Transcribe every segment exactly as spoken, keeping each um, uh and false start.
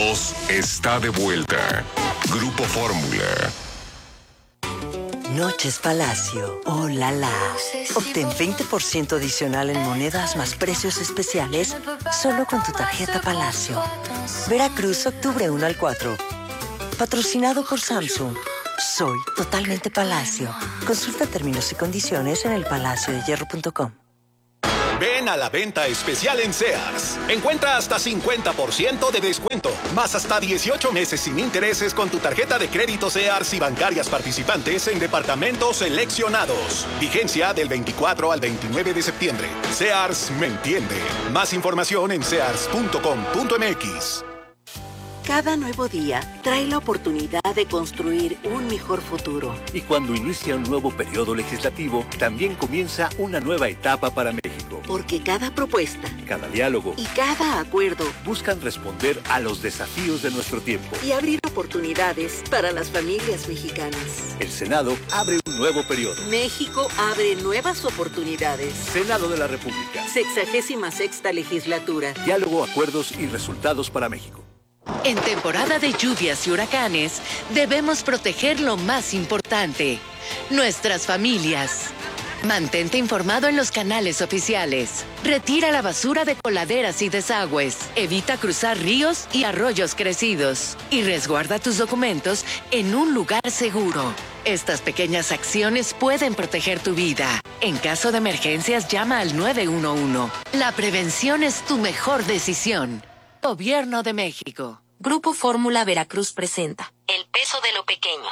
Está de vuelta. Grupo Fórmula. Noches Palacio. ¡Oh, la la! Obtén veinte por ciento adicional en monedas más precios especiales solo con tu tarjeta Palacio. Veracruz, octubre uno al cuatro. Patrocinado por Samsung. Soy totalmente Palacio. Consulta términos y condiciones en el palacio de hierro punto com. Ven a la venta especial en Sears. Encuentra hasta cincuenta por ciento de descuento, más hasta dieciocho meses sin intereses con tu tarjeta de crédito Sears y bancarias participantes en departamentos seleccionados. Vigencia del veinticuatro al veintinueve de septiembre. Sears me entiende. Más información en sears punto com punto m x. Cada nuevo día trae la oportunidad de construir un mejor futuro. Y cuando inicia un nuevo periodo legislativo, también comienza una nueva etapa para México. Porque cada propuesta, cada diálogo y cada acuerdo buscan responder a los desafíos de nuestro tiempo y abrir oportunidades para las familias mexicanas. El Senado abre un nuevo periodo. México abre nuevas oportunidades. Senado de la República. Sexagésima sexta legislatura. Diálogo, acuerdos y resultados para México. En temporada de lluvias y huracanes, debemos proteger lo más importante, nuestras familias. Mantente informado en los canales oficiales. Retira la basura de coladeras y desagües. Evita cruzar ríos y arroyos crecidos. Y resguarda tus documentos en un lugar seguro. Estas pequeñas acciones pueden proteger tu vida. En caso de emergencias, llama al nueve uno uno. La prevención es tu mejor decisión. Gobierno de México. Grupo Fórmula Veracruz presenta El peso de lo pequeño.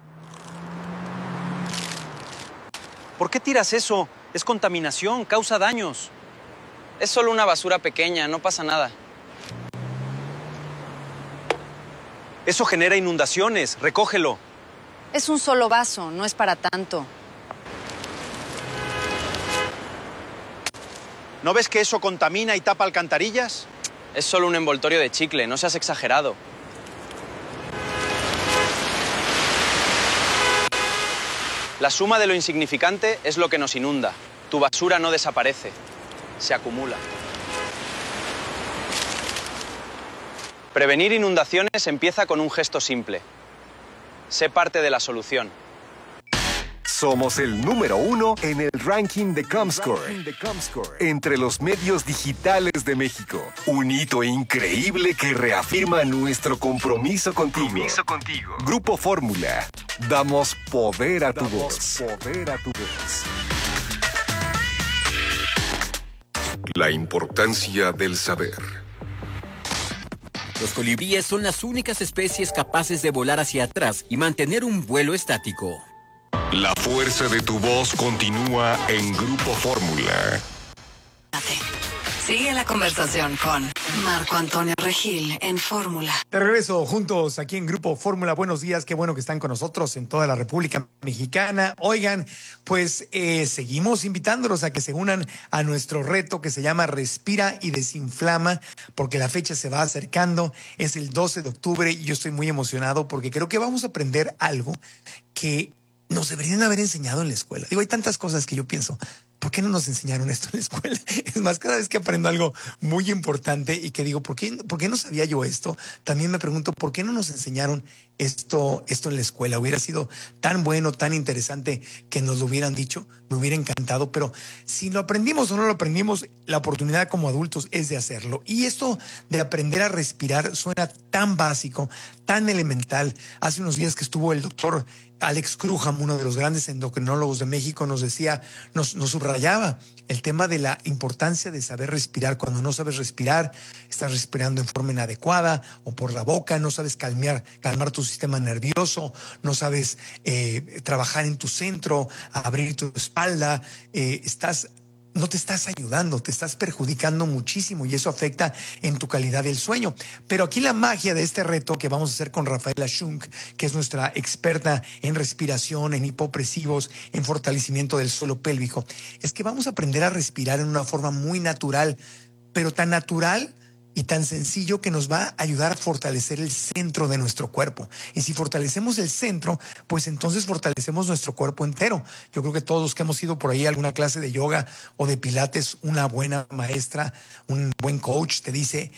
¿Por qué tiras eso? Es contaminación, causa daños. Es solo una basura pequeña, no pasa nada. Eso genera inundaciones, recógelo. Es un solo vaso, no es para tanto. ¿No ves que eso contamina y tapa alcantarillas? Es solo un envoltorio de chicle, no seas exagerado. La suma de lo insignificante es lo que nos inunda. Tu basura no desaparece, se acumula. Prevenir inundaciones empieza con un gesto simple. Sé parte de la solución. Somos el número uno en el ranking de Comscore, entre los medios digitales de México. Un hito increíble que reafirma nuestro compromiso contigo. Compromiso contigo. Grupo Fórmula. Damos poder a tu voz. Poder a tu voz. La importancia del saber. Los colibríes son las únicas especies capaces de volar hacia atrás y mantener un vuelo estático. La fuerza de tu voz continúa en Grupo Fórmula. Sigue la conversación con Marco Antonio Regil en Fórmula. De regreso juntos aquí en Grupo Fórmula. Buenos días, qué bueno que están con nosotros en toda la República Mexicana. Oigan, pues eh, seguimos invitándolos a que se unan a nuestro reto que se llama Respira y Desinflama, porque la fecha se va acercando. Es el doce de octubre y yo estoy muy emocionado porque creo que vamos a aprender algo que nos deberían haber enseñado en la escuela. Digo, hay tantas cosas que yo pienso, ¿por qué no nos enseñaron esto en la escuela? Es más, cada vez que aprendo algo muy importante y que digo, ¿por qué, por qué no sabía yo esto? También me pregunto, ¿por qué no nos enseñaron esto, esto en la escuela? Hubiera sido tan bueno, tan interesante que nos lo hubieran dicho, me hubiera encantado, pero si lo aprendimos o no lo aprendimos, la oportunidad como adultos es de hacerlo. Y esto de aprender a respirar suena tan básico, tan elemental. Hace unos días que estuvo el doctor Alex Crujam, uno de los grandes endocrinólogos de México, nos decía, nos, nos subrayaba el tema de la importancia de saber respirar. Cuando no sabes respirar, estás respirando en forma inadecuada o por la boca, no sabes calmar, calmar tu sistema nervioso, no sabes eh, trabajar en tu centro, abrir tu espalda, eh, estás... no te estás ayudando, te estás perjudicando muchísimo y eso afecta en tu calidad del sueño. Pero aquí la magia de este reto que vamos a hacer con Rafaela Schunk, que es nuestra experta en respiración, en hipopresivos, en fortalecimiento del suelo pélvico, es que vamos a aprender a respirar en una forma muy natural, pero tan natural y tan sencillo que nos va a ayudar a fortalecer el centro de nuestro cuerpo. Y si fortalecemos el centro, pues entonces fortalecemos nuestro cuerpo entero. Yo creo que todos los que hemos ido por ahí a alguna clase de yoga o de pilates, una buena maestra, un buen coach te dice,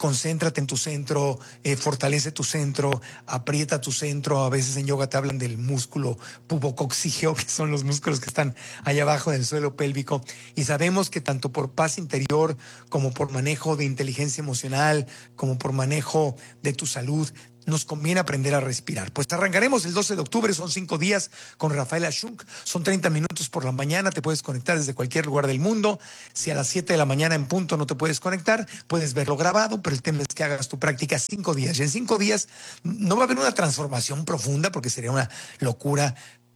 concéntrate en tu centro, eh, fortalece tu centro, aprieta tu centro. A veces en yoga te hablan del músculo pubococcígeo, que son los músculos que están allá abajo del suelo pélvico. Y sabemos que tanto por paz interior, como por manejo de inteligencia emocional, como por manejo de tu salud, nos conviene aprender a respirar. Pues arrancaremos el doce de octubre, son cinco días con Rafaela Shunk, son treinta minutos por la mañana, te puedes conectar desde cualquier lugar del mundo. Si a las siete de la mañana en punto no te puedes conectar, puedes verlo grabado, pero el tema es que hagas tu práctica cinco días. Y en cinco días no va a haber una transformación profunda, porque sería una locura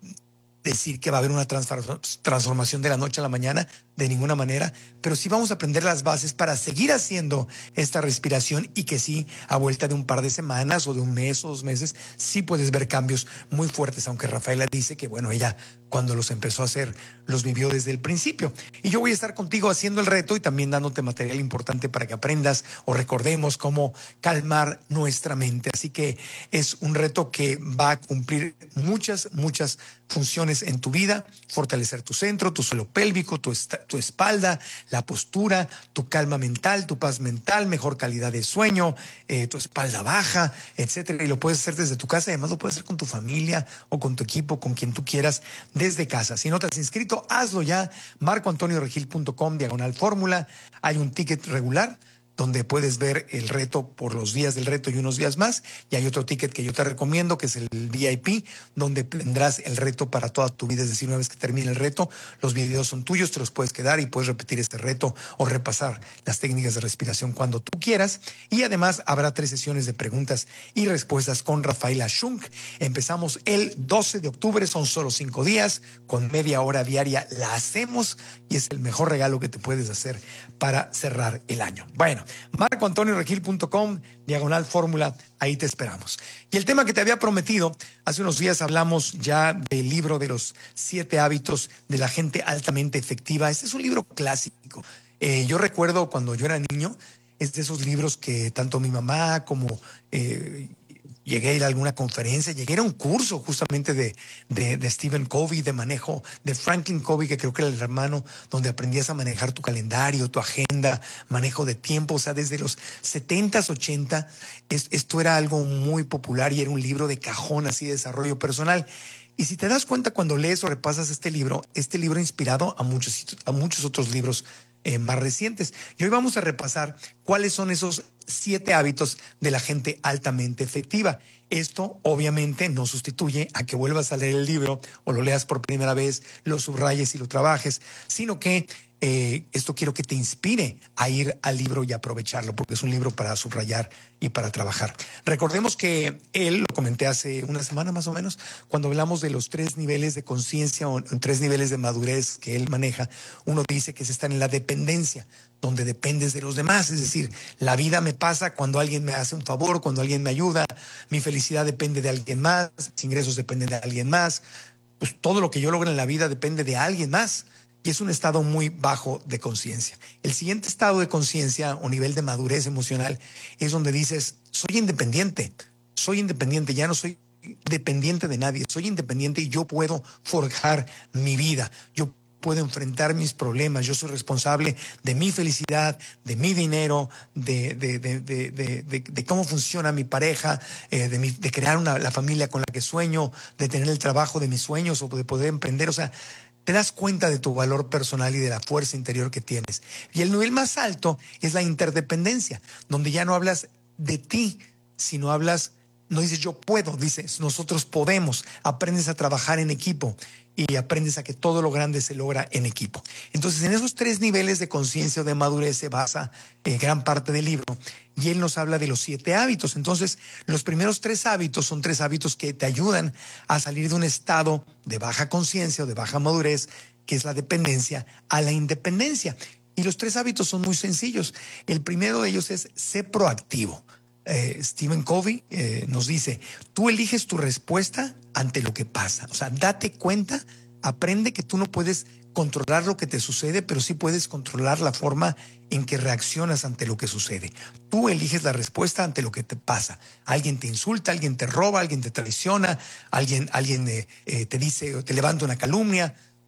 decir que va a haber una transformación de la noche a la mañana, de ninguna manera, pero sí vamos a aprender las bases para seguir haciendo esta respiración y que sí, a vuelta de un par de semanas o de un mes o dos meses, sí puedes ver cambios muy fuertes, aunque Rafaela dice que, bueno, ella cuando los empezó a hacer, los vivió desde el principio. Y yo voy a estar contigo haciendo el reto y también dándote material importante para que aprendas o recordemos cómo calmar nuestra mente. Así que es un reto que va a cumplir muchas, muchas funciones en tu vida: fortalecer tu centro, tu suelo pélvico, tu, tu espalda, la postura, tu calma mental, tu paz mental, mejor calidad de sueño, eh, tu espalda baja, etcétera. Y lo puedes hacer desde tu casa, además lo puedes hacer con tu familia o con tu equipo, con quien tú quieras, desde casa. Si no te has inscrito, hazlo ya. marco antonio regil punto com, diagonal fórmula. Hay un ticket regular donde puedes ver el reto por los días del reto y unos días más. Y hay otro ticket que yo te recomiendo, que es el V I P, donde tendrás el reto para toda tu vida. Es decir, una vez que termine el reto, los videos son tuyos, te los puedes quedar y puedes repetir este reto o repasar las técnicas de respiración cuando tú quieras. Y además habrá tres sesiones de preguntas y respuestas con Rafaela Shunk. Empezamos el doce de octubre, son solo cinco días, con media hora diaria la hacemos y es el mejor regalo que te puedes hacer para cerrar el año. Bueno, marco antonio regil punto com, diagonal fórmula, ahí te esperamos. Y el tema que te había prometido, hace unos días hablamos ya del libro de los siete hábitos de la gente altamente efectiva. Este es un libro clásico. Eh, yo recuerdo cuando yo era niño, es de esos libros que tanto mi mamá como eh, llegué a ir a alguna conferencia, llegué a ir a un curso justamente de, de, de Stephen Covey, de manejo, de Franklin Covey, que creo que era el hermano, donde aprendías a manejar tu calendario, tu agenda, manejo de tiempo. O sea, desde los setentas, ochenta, es, esto era algo muy popular y era un libro de cajón así de desarrollo personal. Y si te das cuenta cuando lees o repasas este libro, este libro ha inspirado a muchos, a muchos otros libros eh, más recientes. Y hoy vamos a repasar cuáles son esos siete hábitos de la gente altamente efectiva. Esto obviamente no sustituye a que vuelvas a leer el libro o lo leas por primera vez, lo subrayes y lo trabajes, sino que eh, esto quiero que te inspire a ir al libro y aprovecharlo, porque es un libro para subrayar y para trabajar. Recordemos que él, lo comenté hace una semana más o menos, cuando hablamos de los tres niveles de conciencia o tres niveles de madurez que él maneja, uno dice que se está en la dependencia, donde dependes de los demás. Es decir, la vida me pasa cuando alguien me hace un favor, cuando alguien me ayuda, mi felicidad depende de alguien más, mis ingresos dependen de alguien más, pues todo lo que yo logro en la vida depende de alguien más. Y es un estado muy bajo de conciencia. El siguiente estado de conciencia o nivel de madurez emocional es donde dices, soy independiente, soy independiente, ya no soy dependiente de nadie, soy independiente y yo puedo forjar mi vida, yo puedo enfrentar mis problemas, yo soy responsable de mi felicidad, de mi dinero, de, de, de, de, de, de, de cómo funciona mi pareja, eh, de, mi, de crear una, la familia con la que sueño, de tener el trabajo de mis sueños o de poder emprender. O sea, te das cuenta de tu valor personal y de la fuerza interior que tienes. Y el nivel más alto es la interdependencia, donde ya no hablas de ti, sino hablas, no dices yo puedo, dices nosotros podemos. Aprendes a trabajar en equipo y aprendes a que todo lo grande se logra en equipo. Entonces, en esos tres niveles de conciencia o de madurez se basa eh, gran parte del libro. Y él nos habla de los siete hábitos. Entonces, los primeros tres hábitos son tres hábitos que te ayudan a salir de un estado de baja conciencia o de baja madurez, que es la dependencia, a la independencia. Y los tres hábitos son muy sencillos. El primero de ellos es ser proactivo. Eh, Stephen Covey eh, nos dice, tú eliges tu respuesta ante lo que pasa. O sea, date cuenta, aprende que tú no puedes controlar lo que te sucede, pero sí puedes controlar la forma en que reaccionas ante lo que sucede. Tú eliges la respuesta ante lo que te pasa. Alguien te insulta, alguien te roba, alguien te traiciona, alguien, alguien eh, eh, te dice o te levanta una calumnia.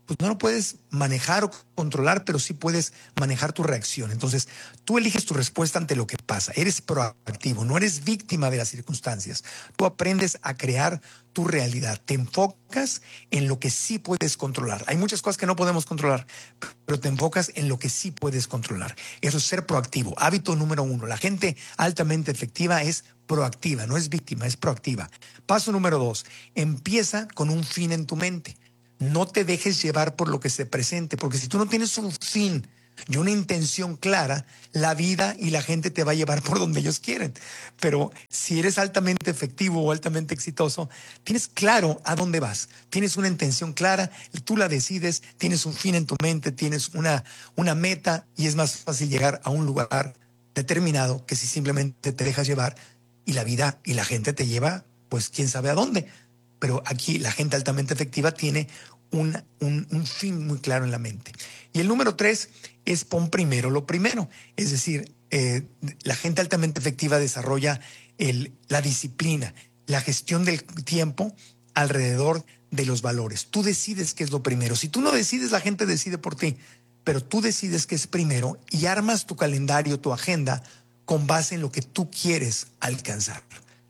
pues no lo puedes manejar o controlar, pero sí puedes manejar tu reacción. Entonces, tú eliges tu respuesta ante lo que pasa. Eres proactivo, no eres víctima de las circunstancias. Tú aprendes a crear tu realidad. Te enfocas en lo que sí puedes controlar. Hay muchas cosas que no podemos controlar, pero te enfocas en lo que sí puedes controlar. Eso es ser proactivo. Hábito número uno. La gente altamente efectiva es proactiva, no es víctima, es proactiva. Paso número dos. Empieza con un fin en tu mente. No te dejes llevar por lo que se presente, porque si tú no tienes un fin y una intención clara, la vida y la gente te va a llevar por donde ellos quieren. Pero si eres altamente efectivo o altamente exitoso, tienes claro a dónde vas. Tienes una intención clara, tú la decides, tienes un fin en tu mente, tienes una, una meta y es más fácil llegar a un lugar determinado que si simplemente te dejas llevar y la vida y la gente te lleva, pues quién sabe a dónde. Pero aquí la gente altamente efectiva tiene un, un, un fin muy claro en la mente. Y el número tres es pon primero lo primero. Es decir, eh, la gente altamente efectiva desarrolla el, la disciplina, la gestión del tiempo alrededor de los valores. Tú decides qué es lo primero. Si tú no decides, la gente decide por ti. Pero tú decides qué es primero y armas tu calendario, tu agenda, con base en lo que tú quieres alcanzar.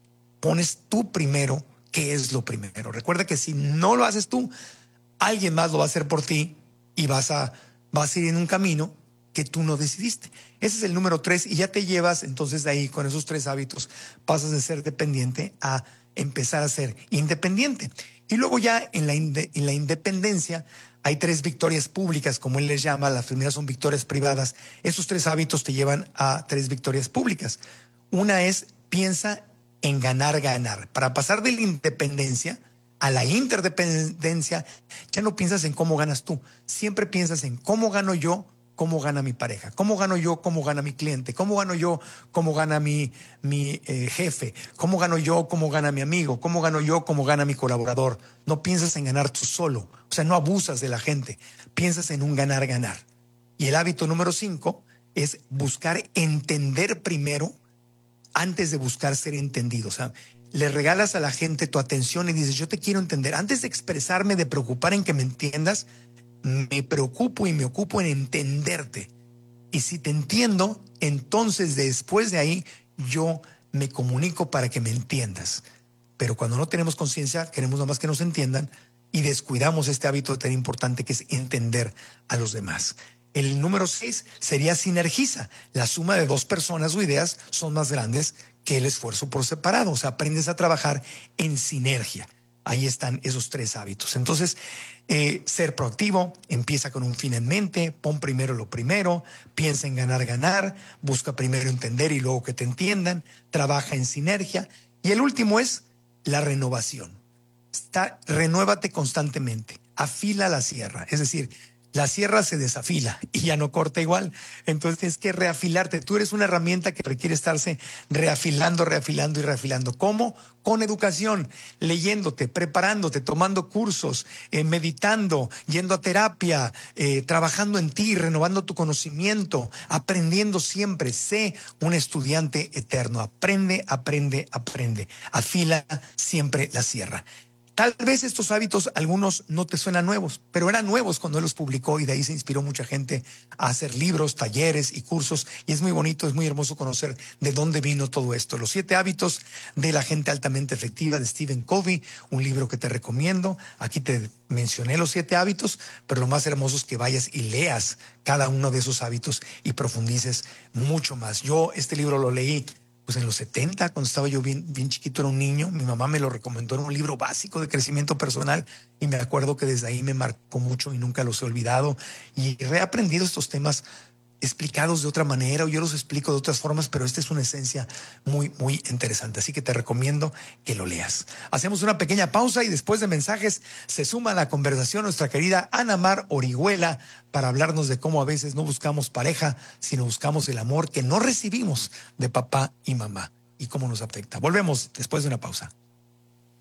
Pones tú primero qué es lo primero. Recuerda que si no lo haces tú, alguien más lo va a hacer por ti y vas a, vas a ir en un camino que tú no decidiste. Ese es el número tres y ya te llevas entonces de ahí con esos tres hábitos, pasas de ser dependiente a empezar a ser independiente. Y luego ya en la, inde, en la independencia hay tres victorias públicas, como él les llama. Las primeras son victorias privadas. Esos tres hábitos te llevan a tres victorias públicas. Una es piensa en ganar, ganar. Para pasar de la independencia a la interdependencia, ya no piensas en cómo ganas tú. Siempre piensas en cómo gano yo, cómo gana mi pareja. Cómo gano yo, cómo gana mi cliente. Cómo gano yo, cómo gana mi, mi eh, jefe. Cómo gano yo, cómo gana mi amigo. Cómo gano yo, cómo gana mi colaborador. No piensas en ganar tú solo. O sea, no abusas de la gente. Piensas en un ganar, ganar. Y el hábito número cinco es buscar entender primero antes de buscar ser entendido. O sea, le regalas a la gente tu atención y dices, yo te quiero entender. Antes de expresarme, de preocupar en que me entiendas, me preocupo y me ocupo en entenderte. Y si te entiendo, entonces después de ahí yo me comunico para que me entiendas. Pero cuando no tenemos conciencia, queremos nada más que nos entiendan y descuidamos este hábito tan importante que es entender a los demás. El número seis sería sinergiza. La suma de dos personas o ideas son más grandes que el esfuerzo por separado. O sea, aprendes a trabajar en sinergia. Ahí están esos tres hábitos. Entonces, eh, ser proactivo, empieza con un fin en mente, pon primero lo primero, piensa en ganar, ganar, busca primero entender y luego que te entiendan, trabaja en sinergia. Y el último es la renovación. Está, renuévate constantemente, afila la sierra. Es decir, la sierra se desafila y ya no corta igual. Entonces tienes que reafilarte. Tú eres una herramienta que requiere estarse reafilando, reafilando y reafilando. ¿Cómo? Con educación, leyéndote, preparándote, tomando cursos, eh, meditando, yendo a terapia, eh, trabajando en ti, renovando tu conocimiento, aprendiendo siempre. Sé un estudiante eterno. Aprende, aprende, aprende. Afila siempre la sierra. Tal vez estos hábitos, algunos no te suenan nuevos, pero eran nuevos cuando él los publicó y de ahí se inspiró mucha gente a hacer libros, talleres y cursos. Y es muy bonito, es muy hermoso conocer de dónde vino todo esto. Los siete hábitos de la gente altamente efectiva de Stephen Covey, un libro que te recomiendo. Aquí te mencioné los siete hábitos, pero lo más hermoso es que vayas y leas cada uno de esos hábitos y profundices mucho más. Yo este libro lo leí pues en los setenta, cuando estaba yo bien, bien chiquito, era un niño. Mi mamá me lo recomendó, era un libro básico de crecimiento personal y me acuerdo que desde ahí me marcó mucho y nunca los he olvidado. Y he reaprendido estos temas explicados de otra manera, o yo los explico de otras formas, pero esta es una esencia muy, muy interesante. Así que te recomiendo que lo leas. Hacemos una pequeña pausa y después de mensajes se suma a la conversación nuestra querida Ana Mar Orihuela para hablarnos de cómo a veces no buscamos pareja, sino buscamos el amor que no recibimos de papá y mamá y cómo nos afecta. Volvemos después de una pausa.